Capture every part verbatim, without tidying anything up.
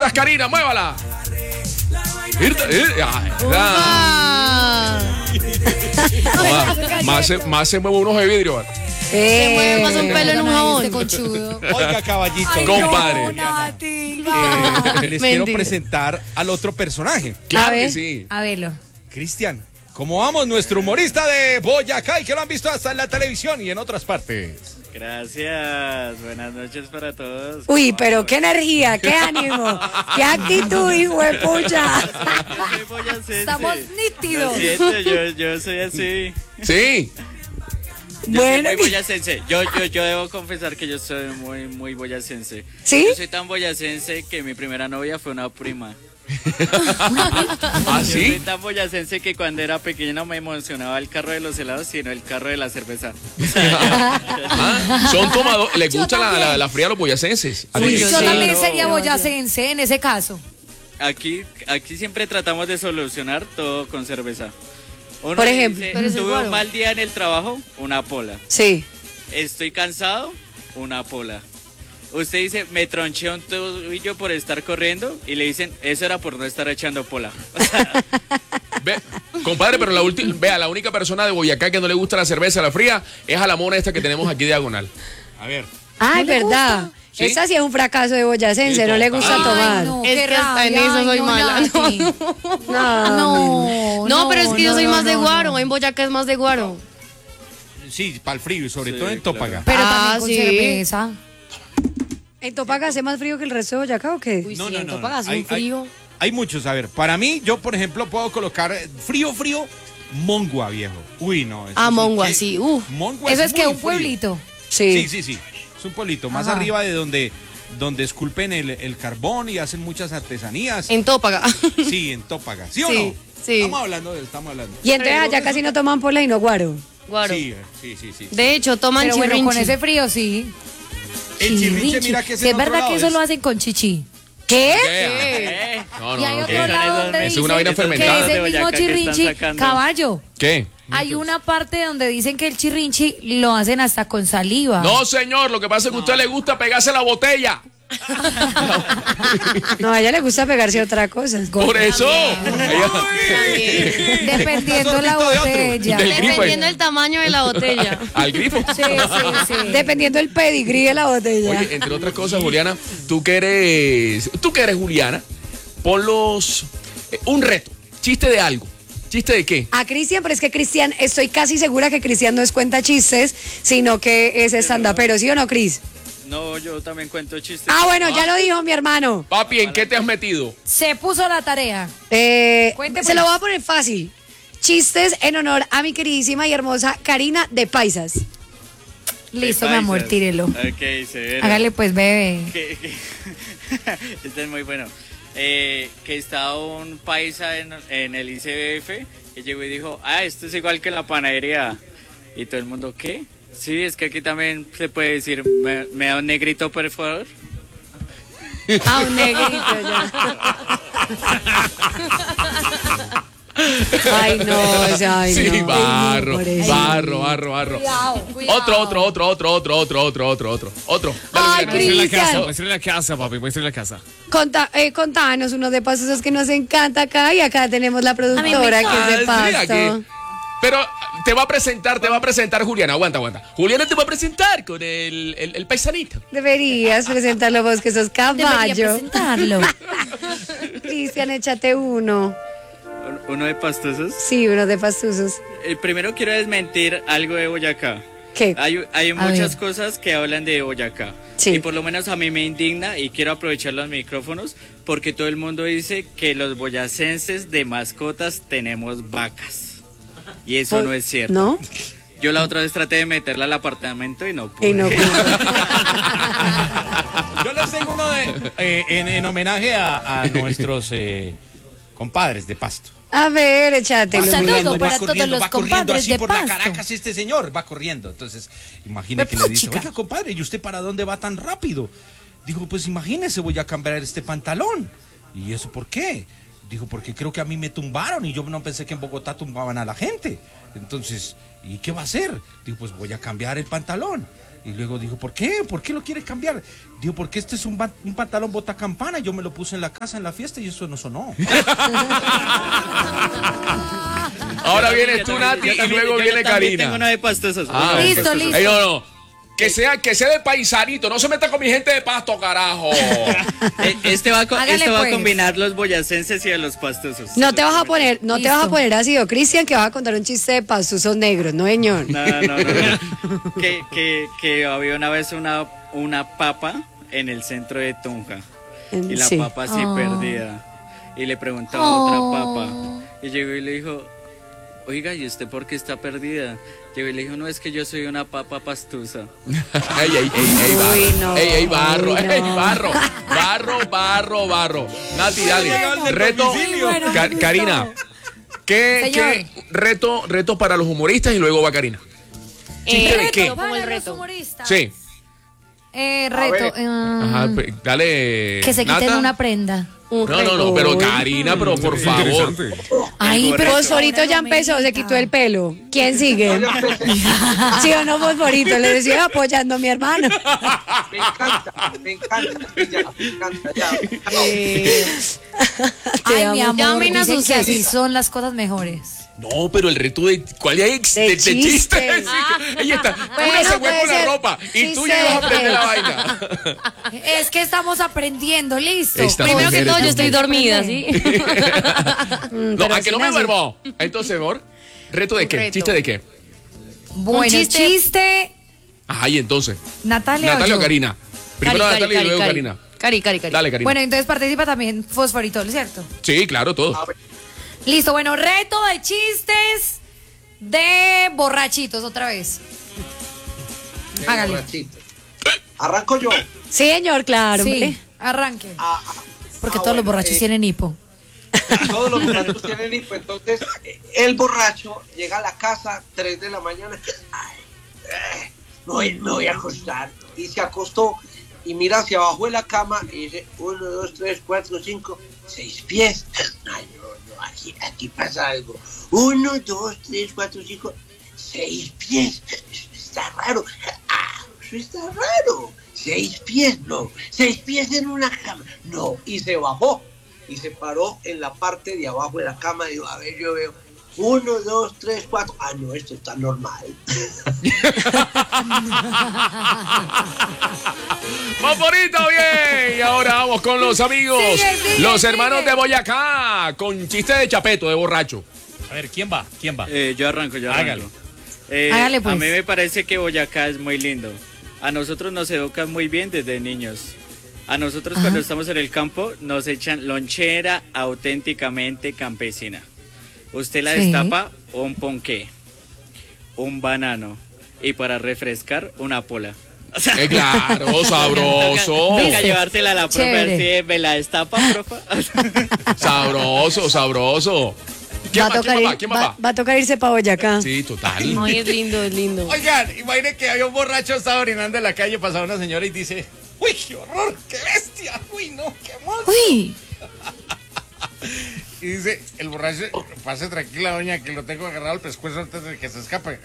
atrás, Karina, muévala. Irta, irta, más, más, se, más se mueve un ojo de vidrio. Eh, se mueve más un pelo en un jabón. Oiga, caballito. Ay, compadre. No, eh, les quiero presentar al otro personaje. Claro que sí. A verlo. Cristian, ¿cómo vamos? Nuestro humorista de Boyacá y que lo han visto hasta en la televisión y en otras partes. Gracias, buenas noches para todos. Uy, pero qué energía, qué ánimo, qué actitud, hijo de pucha. Estamos nítidos. Lo siento, yo, yo soy así. Sí. Yo Bueno, soy muy boyacense. Yo, yo, yo debo confesar que yo soy muy, muy boyacense. ¿Sí? Yo soy tan boyacense que mi primera novia fue una prima. ¿Ah, Yo soy sí? tan boyacense que cuando era pequeño no me emocionaba el carro de los helados, sino el carro de la cerveza. Ah, son tomadores, les gusta la, la, la fría a los boyacenses. ¿A Uy, ti? yo Sí. también No. sería boyacense en ese caso. Aquí, aquí siempre tratamos de solucionar todo con cerveza. Uno Por dice, ejemplo. Pero es tuve igual. un mal día en el trabajo, una pola. Sí. Estoy cansado, una pola. Usted dice, me tronché un tobillo por estar corriendo y le dicen, eso era por no estar echando pola. O sea, Ve, compadre, pero la última, vea, la única persona de Boyacá que no le gusta la cerveza, la fría, es a la mona esta que tenemos aquí diagonal. A ver. Ay, ¿No le verdad. gusta? ¿Sí? Esta sí es un fracaso de boyacense, Sí, no le gusta total. tomar. no, es que hasta en eso soy mala. No, No, no, pero es que yo soy más de guaro. En Boyacá es más de guaro. Sí, para el frío y sobre Sí, todo en claro. Tópaga. Pero Ah, también con sí. cerveza. ¿En Topaga hace más frío que el resto de Boyacá o qué? Uy, No, sí, no, en no, Topaga no. hace Hay- un frío. Hay muchos, a ver, para mí, yo por ejemplo puedo colocar eh, frío, frío, Mongua, viejo. Uy, no. eso Ah, Mongua, que- sí, uf. Mongua Eso es que muy un frío. pueblito. Sí, sí, sí. Es un pueblito, más Ajá. arriba de donde, donde esculpen el, el carbón y hacen muchas artesanías. En Tópaga. Sí, en Tópaga. ¿Sí o Sí, no? sí. Estamos hablando de él, estamos hablando. Y entonces allá casi no toman pola y no guaro. Guaro. Sí, sí, sí, sí. De hecho, toman Pero bueno, chirrinchi. con ese frío sí. El chirrinche, Chirrinchi. mira que es Si en es otro verdad lado, que eso es- lo hacen con chichi. ¿Qué? ¿Qué? ¿eh? No, Y hay no, no. otro ¿qué? lado donde Es dice una vaina que fermentada. ese De mismo Boyacá que están chirrinchi, sacando. caballo. ¿Qué? Hay una parte donde dicen que el chirrinchi lo hacen hasta con saliva. No, señor, lo que pasa es que a usted le gusta pegarse la botella. No, a ella le gusta pegarse a otra cosa. Por eso. Ella- Dependiendo la Sortito de otro. botella. Del grifo. Dependiendo del tamaño de la botella. Al grifo. Sí, sí, sí. Dependiendo el pedigrí de la botella. Oye, entre otras cosas, Juliana, tú que eres, tú que eres Juliana, ponlos eh, un reto, chiste de algo. ¿Chiste de qué? A Cristian, pero es que Cristian, estoy casi segura que Cristian no es cuenta chistes, sino que es stand-upero, ¿sí o no, Cris? No, yo también cuento chistes. Ah, bueno, ya lo dijo mi hermano. Papi, ¿en qué te has metido? Se puso la tarea. Eh, Cuente, se pues. lo voy a poner fácil. Chistes en honor a mi queridísima y hermosa Karina de Paisas. Listo, De mi amor, paisas. tírelo. Ok, severo. Hágale pues, bebé. Que- que- este es muy bueno. Eh, que estaba un paisa en, en el I C B F y llegó y dijo, ah, esto es igual que la panadería. Y todo el mundo, ¿qué? Sí, es que aquí también se puede decir, ¿me, me da un negrito, por favor? Ah, un negrito ya. Ay, no, o sea, ay, Sí, no. barro, Ay, pobrecito. barro, barro, barro. Otro, otro, otro, otro, otro, otro, otro, otro, otro, otro. Ay, Juliana. Cris. Muestre la casa, Cristian. muestre la casa, papi, muestre la casa. Conta, eh, contanos unos de pasos que nos encanta acá y acá tenemos la productora que es de Ah, sí, pasto. aquí. Pero te va a presentar, te va a presentar Juliana, aguanta, aguanta. Juliana te va a presentar con el, el, el paisanito. Deberías presentarlo vos que sos Debería caballo. presentarlo. Cristian, échate uno. Uno de pastosos. Sí, uno de pastusos. Eh, primero quiero desmentir algo de Boyacá. ¿Qué? Hay, hay A muchas ver. cosas que hablan de Boyacá. Sí. Y por lo menos a mí me indigna y quiero aprovechar los micrófonos porque todo el mundo dice que los boyacenses de mascotas tenemos vacas. Y eso no es cierto. ¿No? Yo la otra vez traté de meterla al apartamento y no pude. Y no. Yo les tengo uno de, eh, en, en homenaje a, a nuestros eh, compadres de Pasto. A ver, échatelo. Un saludo corriendo, para va todos corriendo, los va corriendo compadres así de por la Pasto. Caracas este señor, va corriendo. Entonces, imagine que le dice, Puchica. oiga, compadre, ¿y usted para dónde va tan rápido? Dijo, pues imagínese, voy a cambiar este pantalón. ¿Y eso por qué? Dijo, porque creo que a mí me tumbaron y yo no pensé que en Bogotá tumbaban a la gente. Entonces, ¿y qué va a hacer? Dijo, pues voy a cambiar el pantalón. Y luego dijo, ¿por qué? ¿Por qué lo quiere cambiar? Dijo, porque este es un, ba- un pantalón bota campana. Yo me lo puse en la casa, en la fiesta, y eso no sonó. Ahora vienes Yo tú, también- Nati, yo y también- luego yo viene también Karina. Tengo una de pastosos. Ah, una de Listo, pastosos. listo. Ey, no, no. Que sea, que sea de paisanito, no se meta con mi gente de Pasto, carajo. Eh, Este va, a, co- Hágale, este va pues. a combinar los boyacenses y a los pastosos. No te vas a poner, no te Listo. vas a poner así, o Cristian, que vas a contar un chiste de pastusos negros, no señor. No, no, no. no. que, que, que había una vez una, una papa en el centro de Tunja. Y la Sí. papa así Oh. perdida. Y le preguntaba a otra papa. Y llegó y le dijo, oiga, ¿y usted por qué está perdida? Llegó y le dijo, no, es que yo soy una papa pastusa. Ey, ey, ey, ey, barro. Uy, no. Ey, ey, barro, Uy, no. ey, barro. Barro, barro, barro. Nati, dale. Bueno. Reto. Domicilio. Bueno, Ca- listo. Karina. ¿Qué, Señor. qué reto, reto para los humoristas y luego va Karina? ¿Chiste de qué? Como el reto. Sí. Eh, reto. eh, Ajá, pe- dale. que se quiten Nata. una prenda. Un No, no, reto. no, pero Karina, pero por favor. Ay, pero Fosforito ya empezó, se quitó el pelo. ¿Quién sigue? ¿Sí o no, Fosforito? Le decía apoyando a mi hermano. Me encanta, me encanta, ya, me encanta, ya. Te Ay, amo. mi amor, Llamen a dicen sus que así ex. son las cosas mejores. No, pero el reto de. ¿Cuál es? De De, de chistes. chistes. Sí, ahí está. Bueno, Una se fue puede con la ser ropa y tú chiste ya ibas a de aprender la ex. vaina. Es que estamos aprendiendo, listo. Esta Primero que mujer todo, es yo estoy muy- dormida, ¿sí? Mm, No, pero a que no sin me así. duermo. Entonces, amor, ¿reto de Un qué? reto. ¿Chiste de qué? Bueno, Un chiste. chiste. Ajá, y entonces. Natalia, Natalia o yo? Karina. Primero Cari, Natalia Cari, y luego Cari, Karina. Cari, Cari, Cari. Dale, Karina. Bueno, entonces participa también Fosforito, ¿cierto? Sí, claro, todo. Listo, bueno, reto de chistes de borrachitos otra vez. Hágale. Borrachito. Arranco yo. Sí, señor, claro. Sí, hombre. arranque. Ah, ah, Porque ah, todos los bueno, borrachos eh, tienen hipo. Todos los borrachos tienen hipo. Entonces, eh, el borracho llega a la casa, tres de la mañana. Ay, eh, me, voy, me voy a acostar. Y se acostó y mira hacia abajo de la cama y dice: uno, dos, tres, cuatro, cinco, seis pies. Ay, no, no, aquí, aquí pasa algo. Uno, dos, tres, cuatro, cinco, seis pies. Eso está raro. Ah, eso está raro. Seis pies, no. Seis pies en una cama. No. Y se bajó. Y se paró en la parte de abajo de la cama. Y dijo, a ver, yo veo. Uno, dos, tres, cuatro. Ah, no, esto está normal. Favorito, bien. Y ahora vamos con los amigos. Sigue, sigue, los sigue. hermanos de Boyacá. Con chiste de chapeto, de borracho. A ver, ¿quién va? ¿Quién va? Eh, yo arranco, yo arranco. Hágalo. Eh, Hágale, pues. A mí me parece que Boyacá es muy lindo. A nosotros nos educan muy bien desde niños. A nosotros cuando estamos en el campo nos echan lonchera auténticamente campesina. Usted la Sí. destapa, un ponqué, un banano y para refrescar una pola. O sea, Eh, claro, sabroso. Toca, toca llevársela a la profe, Chévere. así, me la destapa, profa. Sabroso, sabroso. ¿Quién Va va? a tocar ¿Quién va? ir- ¿Quién va- va? va a tocar irse para Boyacá. Sí, total. Ay, es lindo, es lindo. Oigan, imaginen que había un borracho, estaba orinando en la calle, pasaba una señora y dice: ¡Uy, qué horror! ¡Qué bestia! ¡Uy, no! ¡Qué monstruo! Uy, Y dice el borracho: pase tranquila, doña, que lo tengo agarrado al pescuezo antes de que se escape.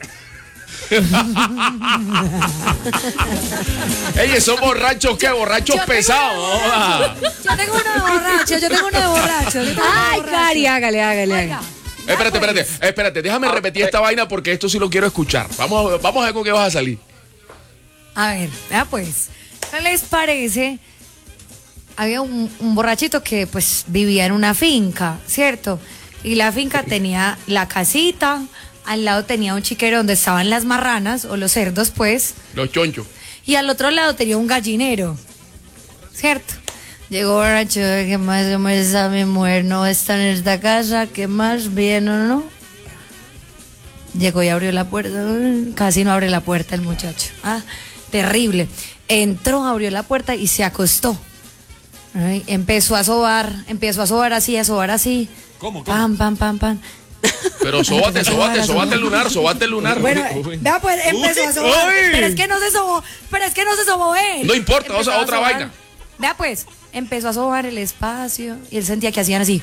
Ey, esos borrachos, ¿qué? Borrachos pesados. joda. yo tengo uno de borracho, yo tengo uno de borracho. yo tengo uno de Ay, borracho. Cari, hágale, hágale, Oiga, hágale. Espérate, espérate, espérate. Déjame repetir esta vaina porque esto sí lo quiero escuchar. Vamos, a- vamos a ver con qué vas a salir. a ver, vea pues, ¿qué les parece? Había un, un borrachito que pues vivía en una finca, ¿cierto? Y la finca tenía la casita, al lado tenía un chiquero donde estaban las marranas o los cerdos pues, Los chonchos. y al otro lado tenía un gallinero, ¿cierto? Llegó borracho, ¿qué más? ¿Cómo está mi mujer? ¿No está en esta casa? ¿Qué más? ¿Bien o no? Llegó y abrió la puerta. Uy, casi no abre la puerta el muchacho. Ah, terrible. Entró, abrió la puerta y se acostó. Ay, empezó a sobar, empezó a sobar así, a sobar así. ¿Cómo, cómo? Pam, pam, pam, pam. Pero sóbate, sóbate, sóbate el lunar, sóbate el lunar. Bueno, Uy. vea pues, empezó a sobar. Uy. Pero es que no se sobó, pero es que no se sobó él. No importa, vamos a Empezó otra sobar. vaina. Vea pues, empezó a sobar el espacio y él sentía que hacían así.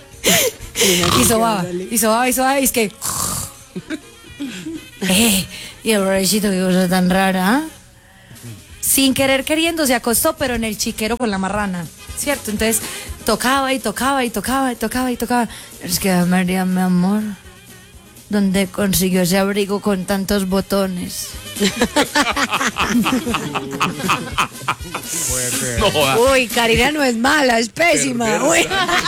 y sobaba, y sobaba, y sobaba, y es que... eh, Y el borrachito, qué cosa tan rara, ¿ah? Sin querer queriendo se acostó, pero en el chiquero con la marrana, ¿cierto? Entonces tocaba y tocaba y tocaba y tocaba y tocaba. Es que María, mi amor, ¿dónde consiguió ese abrigo con tantos botones? No, joda. Uy, Karina no es mala, es pésima. Uy.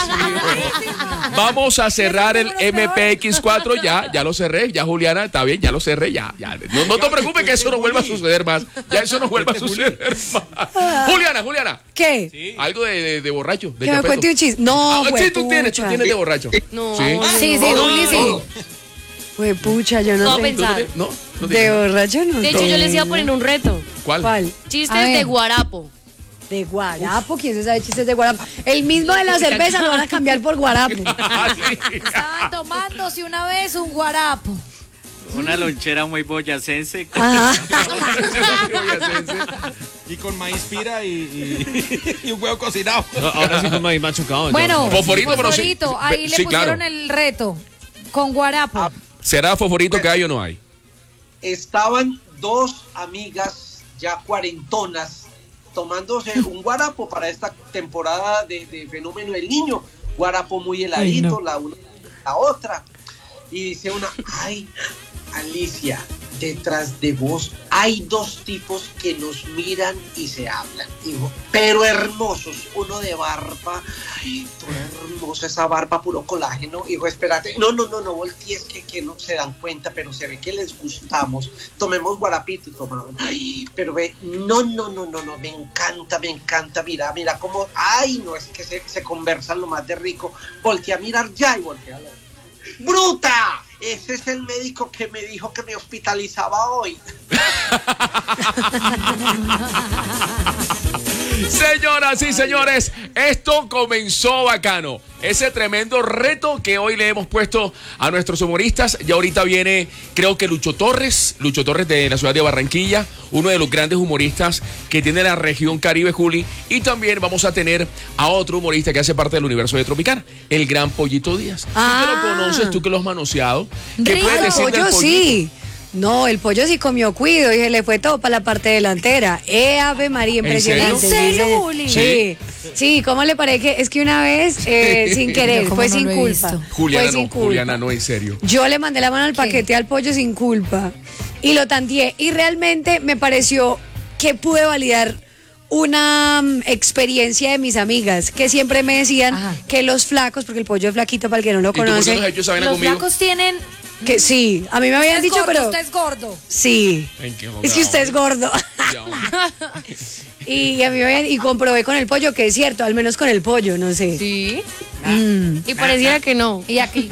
Vamos a cerrar el M P X cuatro ya, ya lo cerré, ya Juliana, está bien, ya lo cerré, ya, ya. No, no te preocupes que eso no vuelva a suceder más, ya eso no vuelva a suceder más. Juliana, Juliana, ¿Qué? algo de, de, de borracho, de Que me chapeto. cuente un chiste. No, Ah, güey, sí, tú tienes, tú pucha. tienes de borracho. No. Sí. Sí, sí, Juli, sí. Güey, pucha, yo no No, sé. pensar. No, no De tienes. borracho no De hecho, yo les iba a poner un reto. ¿Cuál? ¿Cuál? A Chistes ver. de guarapo. De guarapo, ¿quién se sabe chistes de guarapo? El mismo de la cerveza lo van a cambiar por guarapo. Ah, sí. Estaban tomándose una vez un guarapo. Una lonchera muy boyacense. con- Ajá. Y con maíz pira y, y, y un huevo cocinado. Ahora sí con maíz machucado. Bueno, Fosforito, pero sí. Fosforito, ahí le Sí, pusieron claro. el reto con guarapo. ¿Será fosforito que hay o no hay? Estaban dos amigas ya cuarentonas tomándose un guarapo para esta temporada de, de fenómeno del niño. Guarapo muy heladito, la una la otra. Y dice una, ay, Alicia, detrás de vos hay dos tipos que nos miran y se hablan. Digo, pero hermosos, uno de barba, ay, toda hermosa esa barba, puro colágeno. Digo, espérate, no, no, no, no voltees, que, que no se dan cuenta, pero se ve que les gustamos. Tomemos guarapito y tomaron. Ay, pero ve, no, no, no, no, no, me encanta, me encanta, mira, mira cómo, ay, no, es que se, se conversan lo más de rico. Voltea a mirar ya y voltea a ver. ¡Bruta! Ese es el médico que me dijo que me hospitalizaba hoy. Señoras y señores, esto comenzó bacano. Ese tremendo reto que hoy le hemos puesto a nuestros humoristas. Ya ahorita viene, creo que Lucho Torres, Lucho Torres de la ciudad de Barranquilla, uno de los grandes humoristas que tiene la región Caribe, Juli. Y también vamos a tener a otro humorista que hace parte del universo de Tropicana, el gran Pollito Díaz. Ah. Tú que lo conoces, tú que lo has manoseado. ¿Qué Rico. puedes El decir del pollo pollito? sí. No, el pollo sí comió cuido y se le fue todo para la parte delantera. ¡Eh, Ave María, impresionante! ¿En sí, serio, señor. Juli? Sí. Sí, ¿cómo le parece que es que una vez, eh, sin querer, Yo cómo fue no sin lo he culpa? visto. Juliana Fue sin no, culpa. Juliana no, en serio. Yo le mandé la mano al paquete al pollo sin culpa y lo tanteé y realmente me pareció que pude validar una mm, experiencia de mis amigas que siempre me decían Ajá. que los flacos, porque el pollo es flaquito para el que no lo ¿Y tú por qué no has conoce, hecho esa vaina Los conmigo? flacos tienen... que sí, a mí me habían Usted es dicho, gordo, pero usted es gordo. sí, Ay, qué es que usted es gordo. Ya, hombre. Y a mí me habían- y comprobé con el pollo que es cierto, al menos con el pollo, no sé. Sí. Mm. Y pareciera que no. Y aquí.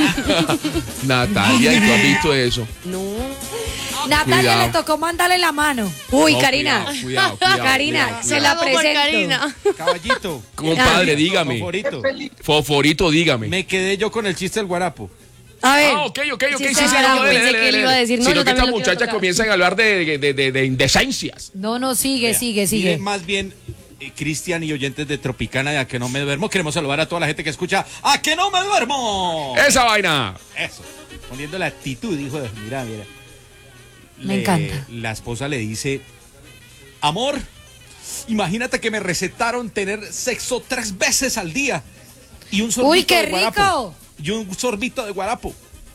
Natalia, ¿y tú has visto eso? No. Natalia Cuidado. le tocó mandarle la mano. Uy, No, Karina. Cuidado, cuidado, cuidado, Karina, cuidado, se cuidado. la Hago por presento. Karina. Caballito. Compadre, dígame. Favorito. Fosforito, dígame. Me quedé yo con el chiste del guarapo. A ver. Ah, ok, ok, ok. Sí, Sí, está sí, bravo. no, dele, Pensé dele, que él dele. iba a decir, no, Sino yo que también estas lo quiero muchachas tocar. comienzan a hablar de, de, de, de indecencias. No, no, sigue, sigue, Mire, sigue. más bien, eh, Cristian y oyentes de Tropicana de A Que No Me Duermo, queremos saludar a toda la gente que escucha A Que No Me Duermo. Esa vaina. Eso. Poniendo la actitud, hijo de... Mira, mira. Me encanta. La esposa le dice, amor, imagínate que me recetaron tener sexo tres veces al día. Y un sorbito Uy, qué de guarapo. rico. Y un sorbito de guarapo.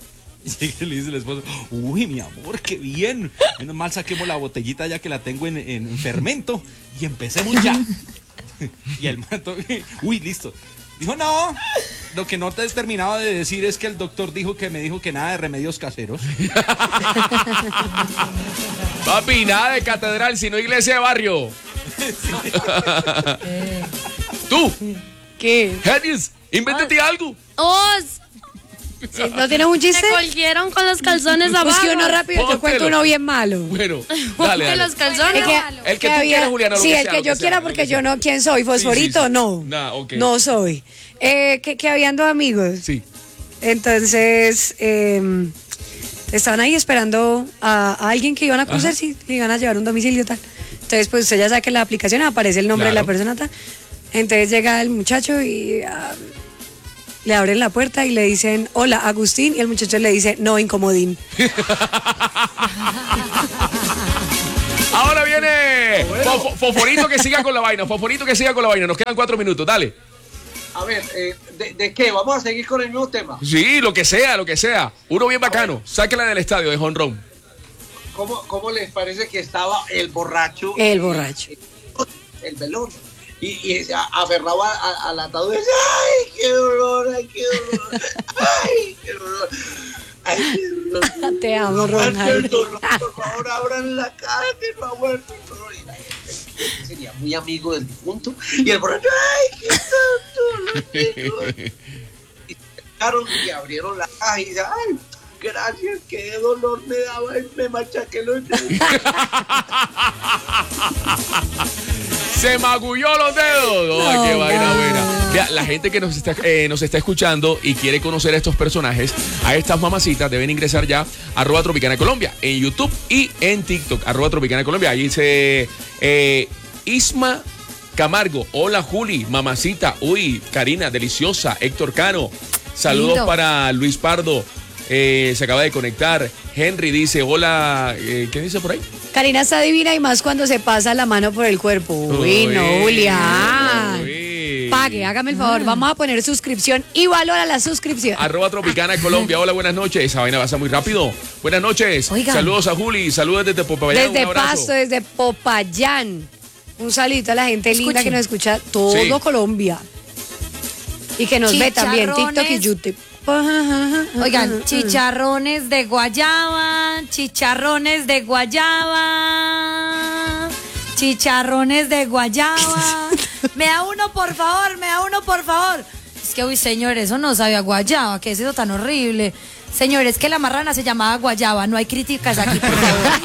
Y le dice el esposo, uy, mi amor, qué bien. Menos mal saquemos la botellita ya que la tengo en, en fermento y empecemos ya. Y el mato, uy, listo. Dijo, no, lo que no te he terminado de decir es que el doctor dijo que me dijo que nada de remedios caseros. Papi, nada de catedral, sino iglesia de barrio. Tú, ¿Qué? Hedis, invéntate algo. ¡Oh! Sí, ¿no tienes un chiste? Me colguieron con los calzones abajo. Busque uno rápido, yo Póntelo. cuento uno bien malo. Bueno, Ponte dale, dale. los calzones. Es que- El que tú había- quieras, Juliana, lo sí, que el sea, que lo yo que quiera, sea, porque lo que yo sea. no, ¿quién soy? ¿Fosforito? Sí, sí, sí. No. Nah, ok. No soy. Eh, que, que habían dos amigos. Sí. Entonces, eh, estaban ahí esperando a, a alguien que iban a conocer, si le iban a llevar un domicilio tal. Entonces, pues usted ya sabe que en la aplicación aparece el nombre de Claro. la persona tal. Entonces llega el muchacho y ah, le abren la puerta y le dicen, hola, Agustín, y el muchacho le dice, no, incomodín. viene Fofo- Foforito que siga con la vaina. Foforito que siga con la vaina. Nos quedan cuatro minutos, dale. A ver, eh, ¿de, ¿de qué? ¿Vamos a seguir con el mismo tema? Sí, lo que sea, lo que sea. Uno bien bacano. Sáquela del estadio de jonrón. ¿Cómo, ¿Cómo les parece que estaba el borracho? El borracho. El velón. Y, y se aferraba a- al ataúd y decía, ¡ay, qué dolor, ay, qué dolor! ¡Ay, qué dolor! ¡Ay, qué dolor! Te amo, ¡Ay, qué Ronald. dolor! Por favor, abran la cara que no ha muerto el dolor. Y la gente sería muy amigo del difunto. Y el borracho, ¡ay, qué tanto! Qué dolor! Y se acercaron y abrieron la caja y dice, ¡ay! Gracias, qué dolor me daba y me machaqué los dedos. Se magulló los dedos. Ay, qué vaina buena. Vea, la gente que nos está, eh, nos está escuchando y quiere conocer a estos personajes, a estas mamacitas, deben ingresar ya a arroba Tropicana Colombia en YouTube y en TikTok, arroba Tropicana Colombia. Ahí dice eh, Isma Camargo. Hola, Juli, mamacita. Uy, Karina, deliciosa. Héctor Cano. Saludos Lindo. para Luis Pardo. Eh, se acaba de conectar. Henry dice, hola. Eh, ¿Qué dice por ahí? Karina está divina y más cuando se pasa la mano por el cuerpo. Uy, no, Julián. Uy. Pague, hágame el favor. Vamos a poner suscripción y valora la suscripción. Arroba Tropicana Colombia. Hola, buenas noches. Esa vaina pasa muy rápido. Buenas noches. Oigan. Saludos a Juli. Saludos desde Popayán. Desde Un abrazo. Pasto, desde Popayán. Un saludito a la gente linda Escuchen. que nos escucha todo Sí. Colombia. Y que nos ve también TikTok y Chicharrones. YouTube. Oigan, chicharrones de guayaba, chicharrones de guayaba, chicharrones de guayaba. Me da uno, por favor, me da uno, por favor. Es que, uy, señor, eso no sabe a guayaba, ¿qué es eso tan horrible? Señores, que la marrana se llamaba guayaba, no hay críticas aquí, por favor.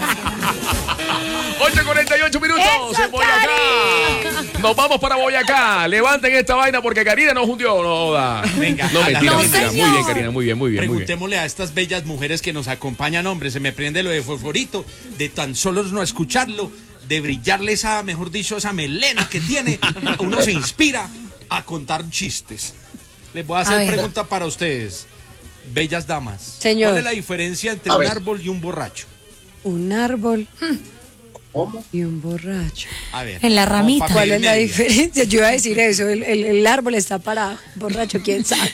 ocho cuarenta y ocho minutos ¡Eso, en Boyacá. Nos vamos para Boyacá. Levanten esta vaina porque Karina nos hundió. No, da. Venga, no, hágala. mentira, No, mentira. Muy señor. bien, Karina. Muy bien, muy bien. Muy bien. Preguntémosle a estas bellas mujeres que nos acompañan, hombre, se me prende lo de Fosforito, de tan solo no escucharlo, de brillarle esa, mejor dicho, esa melena que tiene, uno se inspira a contar chistes. Les voy a A hacer ver. pregunta para ustedes, bellas damas. Señor. ¿Cuál es la diferencia entre A un ver. árbol y un borracho? Un árbol ¿Cómo? y un borracho. A ver. En la como ramita. pa' ¿Cuál medir es la media. diferencia? Yo iba a decir eso. El, el- el árbol está parado. Borracho, quién sabe.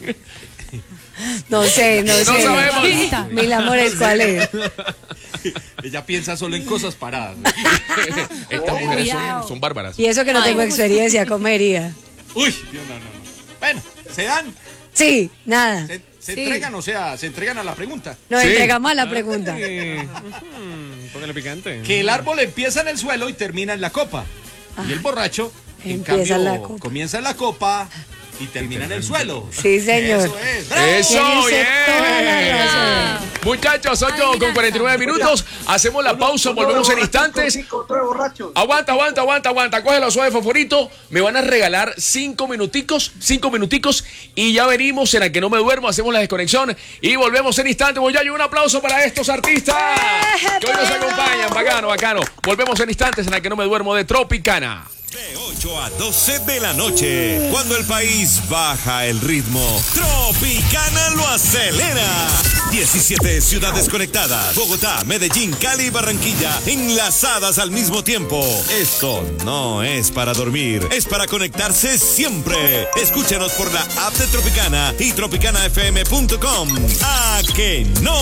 No sé, no sé. sabemos. Mil amores, ¿cuál es? Ella piensa solo en cosas paradas. Estas mujeres son, Cuidado. son bárbaras. Y eso que no tengo experiencia, comería. Uy, no, no, no. Bueno, se dan, Sí, nada. se, se Sí. entregan, o sea, se entregan a la pregunta. Nos Sí. entregamos a la pregunta. Mm, Póngale picante. Que el árbol empieza en el suelo y termina en la copa. Y el borracho, en Empieza en cambio, la copa. comienza en la copa y termina en el suelo. Sí, señor. Eso es. ¡Bravo! Eso, Tiene usted bien. toda la razón. Muchachos, ocho con cuarenta y nueve minutos. Hacemos la pausa, Uno de volvemos en borrachos instantes. con cinco, otro de borrachos. Aguanta, aguanta, aguanta, aguanta. Cógelo suave, Fosforito. Me van a regalar cinco minuticos, cinco minuticos y ya venimos en la que no me duermo. Hacemos la desconexión y volvemos en instante. Voy a dar un aplauso para estos artistas que hoy nos acompañan. Bacano, bacano. Volvemos en instantes en la que no me duermo de Tropicana. De ocho a doce de la noche, cuando el país baja el ritmo, Tropicana lo acelera. diecisiete ciudades conectadas, Bogotá, Medellín, Cali y Barranquilla, enlazadas al mismo tiempo. Esto no es para dormir, es para conectarse siempre. Escúchanos por la app de Tropicana y tropicana f m punto com. A que no